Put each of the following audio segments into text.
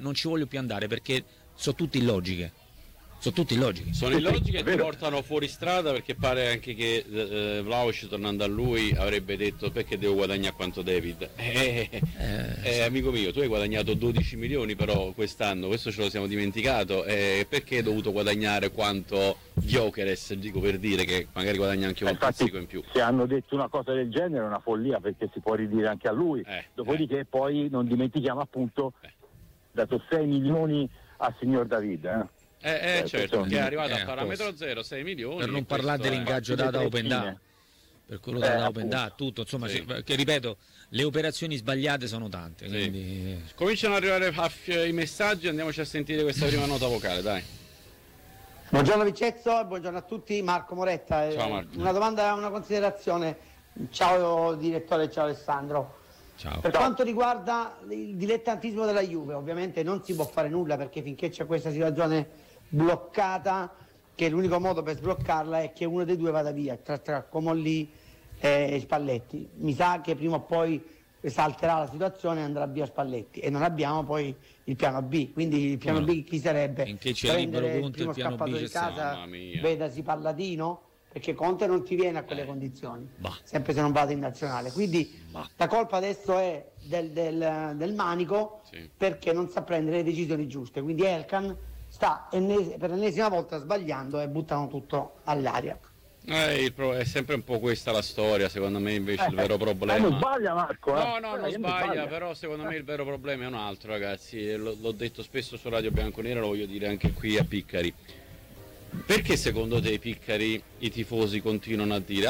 non ci voglio più andare perché sono tutte illogiche. Sono illogiche e ti portano fuori strada, perché pare anche che Vlahovic, tornando a lui, avrebbe detto: perché devo guadagnare quanto David? Amico mio, tu hai guadagnato 12 milioni però quest'anno, questo ce lo siamo dimenticato, perché hai dovuto guadagnare quanto Gyökeres, dico per dire, che magari guadagna anche un pizzico in più. Se hanno detto una cosa del genere è una follia, perché si può ridire anche a lui. Dopodiché poi non dimentichiamo appunto dato 6 milioni al signor David. Certo, che è arrivato a parametro 0, 6 milioni. Per non parlare dell'ingaggio dato a Open Data, per quello dato a Open Data, tutto, insomma, che ripeto, le operazioni sbagliate sono tante. Quindi... Cominciano ad arrivare i messaggi, andiamoci a sentire questa prima nota vocale, dai. Buongiorno Vicenzo, buongiorno a tutti, Marco Moretta. Ciao Marco. Una domanda, una considerazione. Ciao direttore, ciao Alessandro. Ciao. Per quanto riguarda il dilettantismo della Juve, ovviamente non si può fare nulla, perché finché c'è questa situazione bloccata, che l'unico modo per sbloccarla è che uno dei due vada via, tra Comolli e Spalletti. Mi sa che prima o poi salterà la situazione e andrà via Spalletti, e non abbiamo poi il piano B. Quindi il piano B chi sarebbe? Finché c'è libero il Conte, primo il piano scappato B di c'è casa, vedasi Palladino, perché Conte non ti viene a quelle condizioni, sempre se non vado in nazionale. Quindi la colpa adesso è del Manico, perché non sa prendere le decisioni giuste. Quindi Elkan sta per l'ennesima volta sbagliando e buttano tutto all'aria. È sempre un po' questa la storia, secondo me invece il vero problema. Non sbaglia Marco. No, non sbaglia, però secondo me il vero problema è un altro, ragazzi. L'ho detto spesso su Radio Bianconera, lo voglio dire anche qui a Piccari. Perché secondo te, Piccari, i tifosi continuano a dire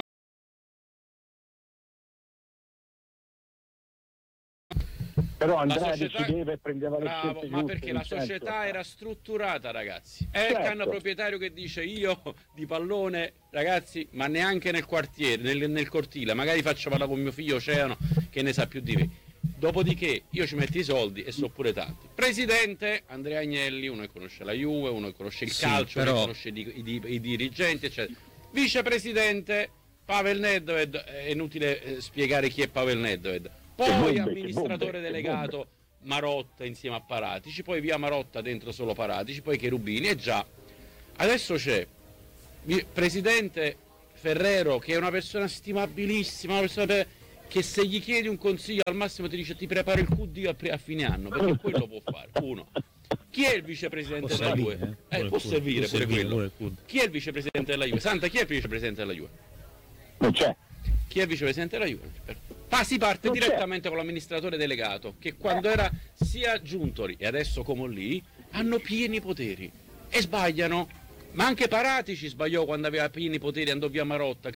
però la Andrea società decideva e prendeva le scelte ma giuste, perché la Vincenzo. società era strutturata, ragazzi. Elkan, proprietario, che dice: io di pallone, ragazzi, ma neanche nel quartiere, nel cortile, magari faccio parlare con mio figlio Oceano che ne sa più di me. Dopodiché io ci metto i soldi e so pure tanti. Presidente Andrea Agnelli, uno che conosce la Juve, uno che conosce il calcio, uno che conosce i dirigenti, eccetera. Vicepresidente Pavel Nedved, è inutile spiegare chi è Pavel Nedved. Poi amministratore delegato Marotta insieme a Paratici, poi via Marotta dentro solo Paratici, poi Cherubini, e già adesso c'è presidente Ferrero, che è una persona stimabilissima, una persona che se gli chiedi un consiglio al massimo ti dice: ti preparo il QD a fine anno, perché quello può fare. Uno. Chi è il vicepresidente della Juve? Può servire pure quello. Chi è il vicepresidente della Juve? Santa, chi è il vicepresidente della Juve? Non c'è. Chi è il vicepresidente della Juve? Si parte direttamente con l'amministratore delegato, che quando era sia Giuntori e adesso Comolli hanno pieni poteri e sbagliano. Ma anche Paratici sbagliò quando aveva pieni poteri, andò via Marotta,